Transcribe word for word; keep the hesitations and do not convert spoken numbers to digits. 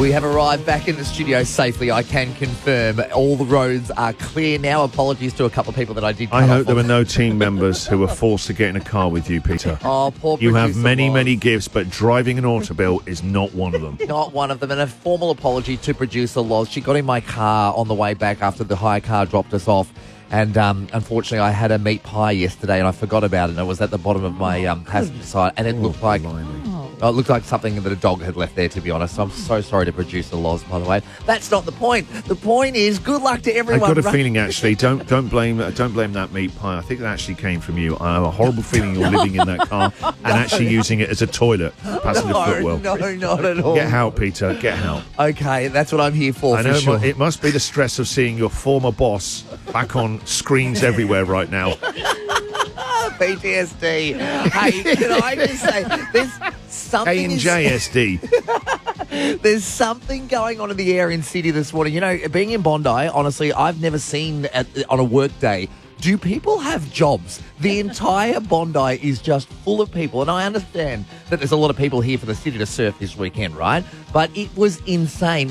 We have arrived back in the studio safely. I can confirm all the roads are clear now. Apologies to a couple of people that I did. I hope there were no team members who were forced to get in a car with you, Peter. Oh, poor You have producer many, Loz. many gifts, but driving an Autobill is not one of them. Not one of them. And a formal apology to producer Loz. She got in my car on the way back after the hire car dropped us off. And um, unfortunately, I had a meat pie yesterday and I forgot about it. And it was at the bottom of my um, passenger side. And it looked like... Oh, it looked like something that a dog had left there, to be honest. So I'm so sorry to producer Loz, by the way. That's not the point. The point is, good luck to everyone. I've got a feeling, actually, don't don't blame don't blame that meat pie. I think it actually came from you. I have a horrible feeling you're living in that car and actually using it as a toilet, passenger No, footwell. no, not at all. Get help, Peter. Get help. Okay, that's what I'm here for, I for know sure. it must be the stress of seeing your former boss back on screens everywhere right now. P T S D. Hey, can I just say, there's something... A and J S D. There's something going on in the air in City this morning. You know, being in Bondi, honestly, I've never seen at, on a work day, do people have jobs? The entire Bondi is just full of people. And I understand that there's a lot of people here for the city to surf this weekend, right? But it was insane.